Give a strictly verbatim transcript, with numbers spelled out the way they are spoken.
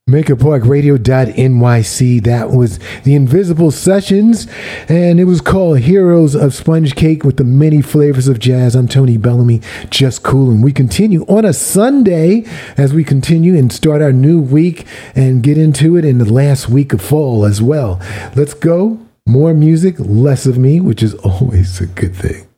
Maker Park Radio dot N Y C. That was the Invisible Sessions, and it was called Heroes of Sponge Cake with the many flavors of jazz. I'm Tony Bellamy, just cool, and we continue on a Sunday as we continue and start our new week and get into it in the last week of fall as well. Let's go. More music, less of me, which is always a good thing.